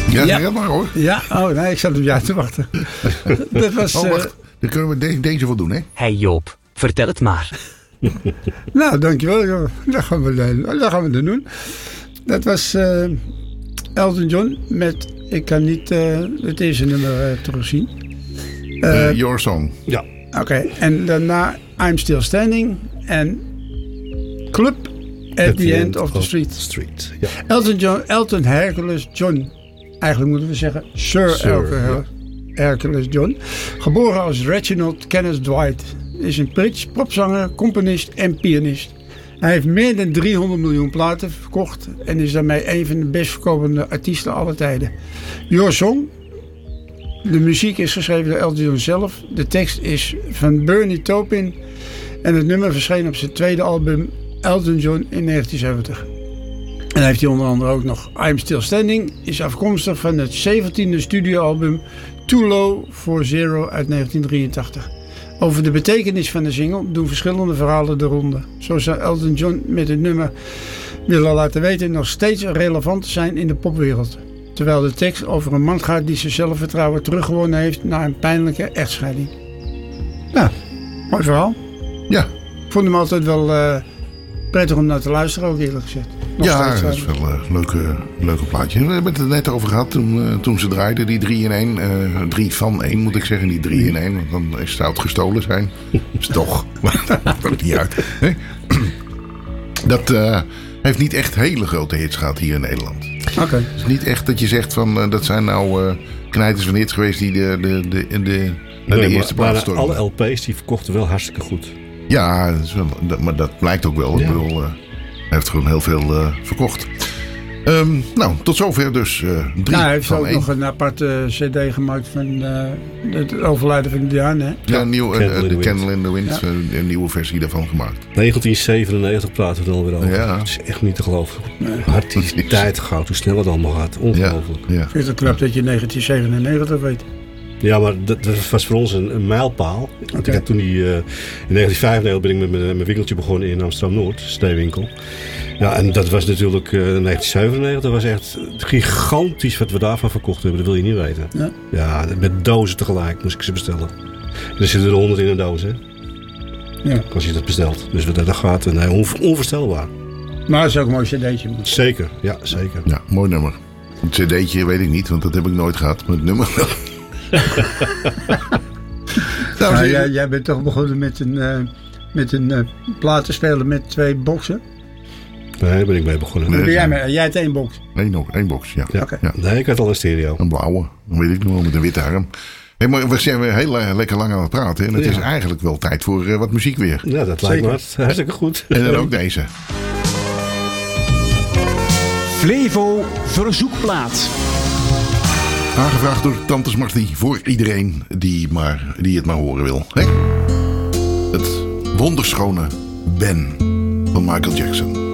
Ja, heel maar hoor. Ja, oh nee, ik zat op jou te wachten. Dat was... wacht. Dan kunnen we deze wel doen, hè? Hey Joop, vertel het maar. Nou, dankjewel. Dat gaan we dan doen. Dat was Elton John met... Ik kan niet het eerste nummer terugzien. Your Song. Ja. Oké, en daarna I'm Still Standing en Club at the End of the Street. Ja. Elton Hercules John. Eigenlijk moeten we zeggen Sir Hercules John. Geboren als Reginald Kenneth Dwight. Is een Brits popzanger, componist en pianist. Hij heeft meer dan 300 miljoen platen verkocht en is daarmee een van de best verkopende artiesten aller tijden. Your Song. De muziek is geschreven door Elton John zelf. De tekst is van Bernie Taupin. En het nummer verscheen op zijn tweede album Elton John in 1970. En dan heeft hij onder andere ook nog I'm Still Standing. Is afkomstig van het 17e studioalbum Too Low for Zero uit 1983. Over de betekenis van de single doen verschillende verhalen de ronde. Zo zou Elton John met het nummer willen laten weten nog steeds relevant te zijn in de popwereld. Terwijl de tekst over een man gaat die zijn zelfvertrouwen teruggewonnen heeft na een pijnlijke echtscheiding. Nou, mooi verhaal. Ja. Ik vond hem altijd wel prettig om naar te luisteren, ook eerlijk gezegd. Dat is wel een leuke plaatje. We hebben het er net over gehad toen ze draaiden, die 3-in-1. 3 van 1 moet ik zeggen, niet 3-in-1. Want dan zou het gestolen zijn. Dus toch, dat maakt niet uit. Nee? Dat heeft niet echt hele grote hits gehad hier in Nederland. Oké. Het is niet echt dat je zegt van dat zijn nou knijters van hits geweest die de eerste plaats stormen. Alle LP's die verkochten wel hartstikke goed. Ja, maar dat blijkt ook wel. Ja. Ik bedoel, hij heeft gewoon heel veel verkocht. Nou, tot zover dus 3 hij heeft van ook 1. nog een aparte cd gemaakt van het overlijden van Diane. Hè? Ja, de Candle in the Wind. Ja. Een nieuwe versie daarvan gemaakt. 1997 praten we er alweer over. Ja. Het is echt niet te geloven. Hard die tijd gaat, hoe snel het allemaal gaat. Ongelooflijk. Ja. Ik vind het knap dat je 1997 weet. Ja, maar dat was voor ons een mijlpaal. Okay. Ik heb toen in 1995 ben ik met mijn winkeltje begonnen in Amsterdam-Noord, Sneeuwwinkel. Ja, en dat was natuurlijk 1997. Dat was echt gigantisch wat we daarvan verkocht hebben. Dat wil je niet weten. Ja, met dozen tegelijk moest ik ze bestellen. En er zitten er 100 in een doos, hè? Ja. Als je dat bestelt. Dus dat gaat onvoorstelbaar. Maar het is ook een mooi cd'tje. Zeker, ja, zeker. Ja, mooi nummer. Het cd'tje weet ik niet, want dat heb ik nooit gehad. Maar het nummer wel. Nou, jij bent toch begonnen met een platenspeler met 2 boxen? Nee, daar ben ik mee begonnen. Nee, jij hebt 1 box? Eén box, ja. Okay. Ja. Nee, ik had al een stereo. Een blauwe, dan weet ik nog wel, met een witte arm. Hey, maar we zijn weer heel lekker lang aan het praten. En het is eigenlijk wel tijd voor wat muziek weer. Ja, dat lijkt me hartstikke goed. En dan ook deze. Flevo Verzoekplaat. Aangevraagd door Tante Smarty voor iedereen die het maar horen wil. Hey? Het wonderschone Ben van Michael Jackson.